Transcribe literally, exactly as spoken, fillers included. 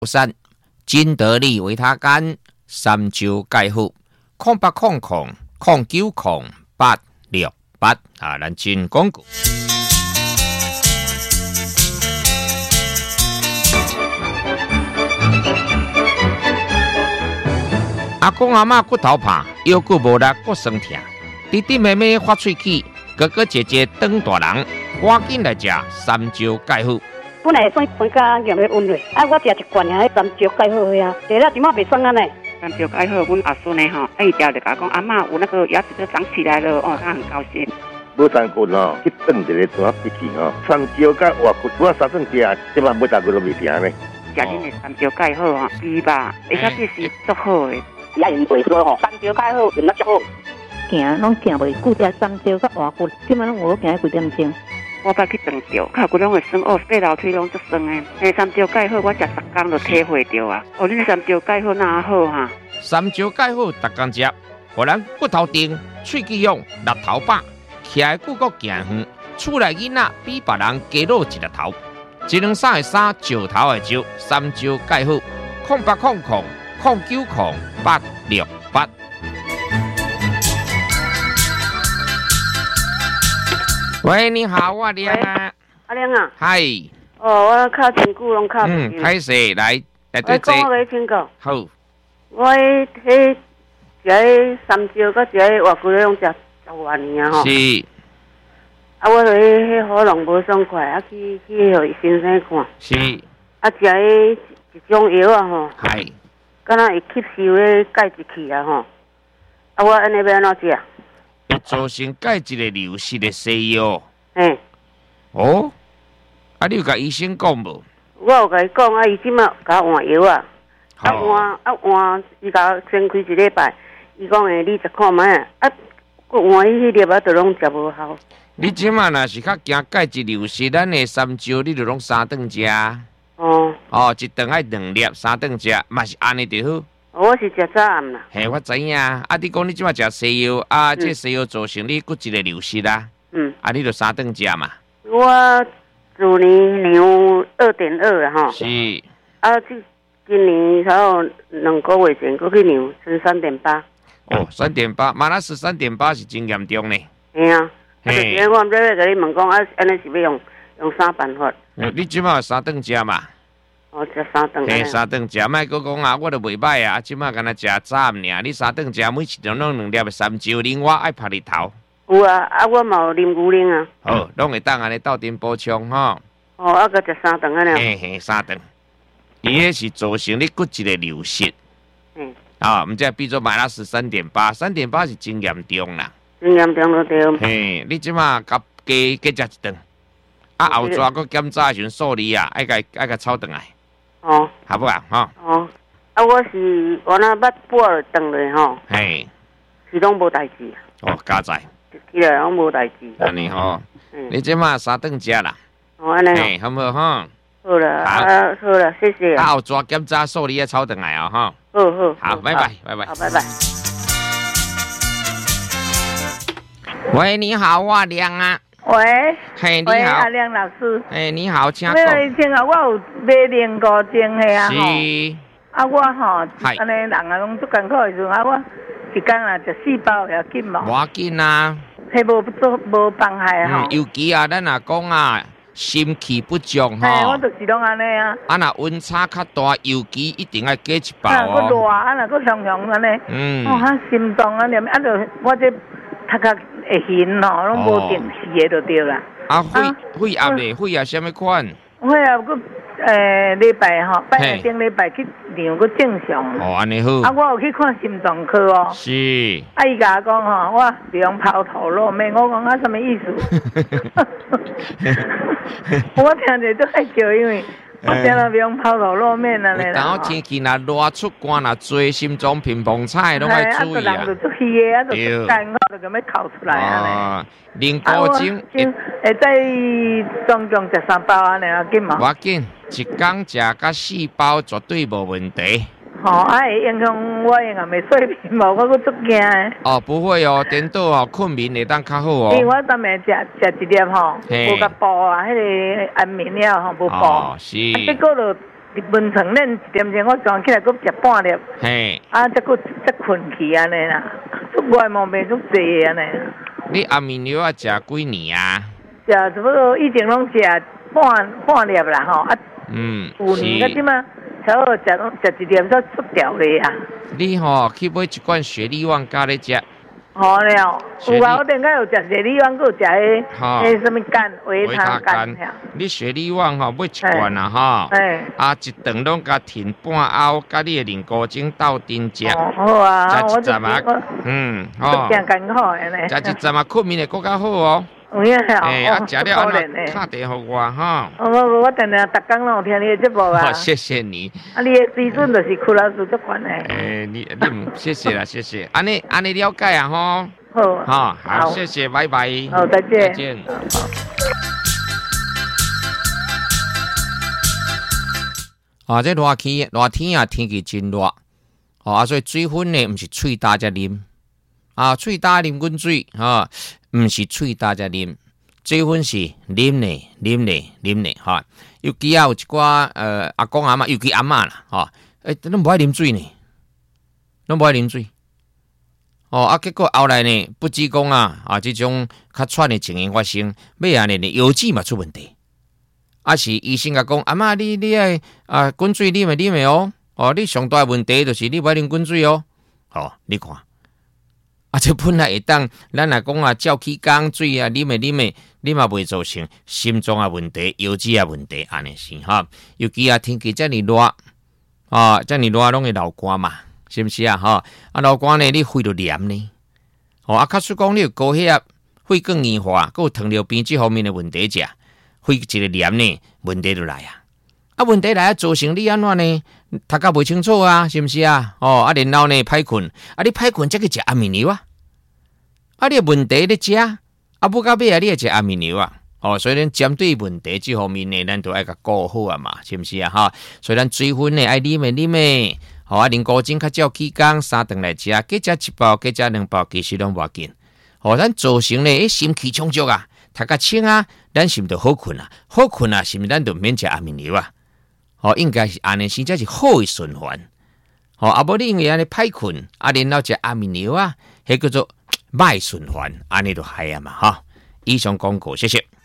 山金得利维他干三周钙护空八空空空九空八六八啊，咱进广告。阿公阿嬷骨头怕，腰骨无力，骨酸痛。弟弟妹妹发喙齿，哥哥姐姐长大人，赶紧来食三周钙护。 本来算分家用的温瑞，啊，我食一罐啊，三周钙好呀，第了今麦袂酸啊呢。 三周钙好，阮阿孙呢吼，哎，一条就甲讲阿嬷有那个牙齿都长起来了，哦，他很高兴。 无三骨吼，去炖一个怎脾气吼，三周甲活骨，我三顿食，即摆每大骨都袂停呢。 食恁的三周钙好吼，猪吧，而且这是足好的。 也用袂说吼，三周钙好用得足好。 行拢行袂久，只三周甲活骨，即摆拢有行几点钟。 我捌去长着，脚骨拢会酸，哦，爬楼梯拢足酸诶。诶，三周钙好，我食十工就体会着啊。哦，恁三周钙好哪好哈？ 三周钙好，逐工食，互咱骨头硬、喙齿勇、力头饱，徛诶骨骨行远，厝内囡仔比别人加露一粒头。一两三个三，石头诶石，三周钙好，空八空空空九空八六八。喂，你好，我亮啊。 阿亮啊。 嗨。 哦，我靠真久拢靠。 嗯，歹势，来来对坐。 我讲我要请教。 好。 我迄一个三周，甲一个活骨拢食十外年啊吼。 是。 啊，我著迄迄喉咙无爽快，啊去去互医生看。 是。 啊，食迄一种药啊吼。 系。 敢若会吸收迄钙质去啊吼。啊，我安尼要安怎食？ 会造成钙质的流失的西药。 嘿。 哦。啊，你有甲医生讲无？ 我有甲伊讲，啊，伊即马甲我换药啊。啊换啊换，伊甲我先开一礼拜，伊讲诶，你食看卖啊，佫换迄粒啊，都拢食无效。 你即马若是较惊钙质流失，咱诶三周你就拢三顿食。 哦。哦， 一顿爱两粒，三顿食，嘛是安尼就好。 我是食早暗啦。 嘿，我知影。啊，你讲你即马食西药，啊，这西药造成你骨质的流失啦。嗯。啊，你就三顿食嘛。 我去年量二点二啊吼。 是。 啊，这今年才有两个月前，佫去量成三点八。 哦，三点八，马拉斯三点八是真严重呢。 嘿啊。嘿。啊，我再要甲你问讲，啊，安尼是要用用啥办法？ 你即马有三顿食嘛？ 哦，食三顿。 嘿，三顿食，莫佫讲啊，我都袂歹啊，即马敢若食早暗尔。你三顿食，每一顿拢两粒的三周，另外爱拍日头。 有啊，啊，我嘛有啉牛奶啊。 好，拢会当安尼斗阵补充吼。 哦，啊，佮食三顿安尼。 嘿嘿，三顿。伊迄是造成你骨质的流失。 嗯。 啊，毋知比做马拉斯三点八，三点八是真严重啦。 真严重就对。 嘿，你即马甲加加食一顿，啊后抓佫检查的时阵数字啊，爱甲爱甲抄转来。哦。好不好？吼。 哦。啊，我是我那捌拨了转来吼。 嘿。 是拢无代志。 哦，加在。 起来拢无代志。 安尼吼。嗯。你即马三顿食啦。 哦，安尼。 嘿，好无吼？ 好啦，啊，好啦，谢谢。 啊，后抓检查数字要抄转来哦，吼。 好好。 好，拜拜，拜拜。 好，拜拜。 喂，你好，我亮啊。 喂。 嘿，你好。 喂，阿亮老师。 哎，你好，请讲。 没有，请啊，我有买零五钟的啊吼。是。 啊，我吼，安尼人啊，拢足艰苦的时阵，啊，我一工啊食四包也紧嘛。 无要紧啊。 迄无做无妨害吼。 尤其啊，咱若讲啊。心气不足吼， 哎，我就是拢安尼啊。 啊，若温差较大，尤其一定要加一包哦。 啊，佮热啊，若佮香香安尼。嗯。哦，啊，心脏啊，念啊，就我这头壳会晕吼，拢无定时的就对啦。 啊，血血压咧，血压什么款？ 血压佮诶礼拜吼，拜顶礼拜去量佮正常。 哦，安尼好。 啊，我有去看心脏科哦。 是。 啊，伊甲我讲吼，我不用抛头露面，我讲啊什么意思？我听着都爱笑，因为我听到不用抛头露面啊咧。 然后天气若热出汗若多，心脏乒乓菜拢爱注意啊。 人就出气的，啊，就干我就咁要哭出来啊咧。 零古精会再总共食三包安尼啊，紧嘛？ 我紧，一工食甲四包绝对无问题。 吼，啊会影响我影响袂睡眠无，我佫足惊的。 哦，不会哦，颠倒哦，困眠会当较好哦。 因为我昨暝食食一粒吼，无甲补啊，迄个安眠药吼无补。 哦，是。 啊，结果就日本床恁一点钟我转起来，搁食半粒， 嘿， 啊，再搁再困去安尼啦，足外毛病足济安尼。 你安眠药啊食几年啊？ 食差不多以前拢食半半粒啦吼，啊， 嗯， 有年个即嘛，差不多食拢食一粒才出掉咧啊。 你吼去买一罐雪利旺加咧食。 好了，有啊，我顶下有食雪利旺，搁有食迄迄什么干维他干。 你雪利旺吼买一罐啊吼，啊一顿拢甲停半后，甲你的零古精斗阵食。 哦，好啊， 食一阵啊，嗯，吼， 真艰苦安尼。 食一阵啊，困眠会更较好哦。 有影哦， 哎，啊，食了安尼打电互我哈。 我我我定定逐工拢有听你的节目啊。 好，谢谢你。 啊，你的水准就是屈老师这款的。 哎，你你唔谢谢啦，谢谢。安尼安尼了解啊吼。 好。 好，好，谢谢，拜拜。 好，再见。 再见。啊，这热天热天啊，天气真热。哦，啊，所以水分呢，唔是喙大才啉。啊，喙大啉滚水，哈，唔是喙大才啉，水分是啉呢，啉呢，啉呢，哈。尤其啊有一寡呃阿公阿嬷，尤其阿嬷啦，哈，诶，拢无爱啉水呢，拢无爱啉水。哦，啊，结果后来呢，不只讲啊，啊，这种较喘的情形发生，尾安尼呢，腰子嘛出问题。啊，是医生甲讲，阿嬷你你爱啊滚水啉的啉的哦，哦，你上大的问题就是你不爱啉滚水哦，哦，你看。啊，这本来会当，咱来讲啊，照起缸水啊，啉诶啉诶，你嘛袂造成心脏啊问题、腰子啊问题，安尼是哈。尤其啊，天气遮尔热，啊，遮尔热拢会流汗嘛，是毋是啊？哈，啊流汗呢，你肺就黏呢。哦，啊，假使讲你有高血压、肺更硬化，佮有糖尿病这方面的问题者，肺一个黏呢，问题就来啊。啊，问题来啊，造成你安怎呢？读甲袂清楚啊，是毋是啊？哦，啊，然后呢，歹困，啊，你歹困才去食安眠药啊。啊，你问题咧食，啊，不到尾啊，你也食安眠药啊。哦，所以咱针对问题这方面呢，咱都爱甲顾好啊嘛，是毋是啊？哈，所以咱水分呢爱啉诶啉诶，好啊，零古精较照起工三顿来食，加食一包，加食两包，其实拢无要紧。哦，咱造成呢，心气充足啊，读甲清啊，咱是毋就好困啊？好困啊，是毋咱就免食安眠药啊？哦，应该是安尼，先才是好的循环。哦，啊无你因为安尼歹困，啊然后食安眠药啊，迄叫做歹循环，安尼就害啊嘛哈。以上广告，谢谢。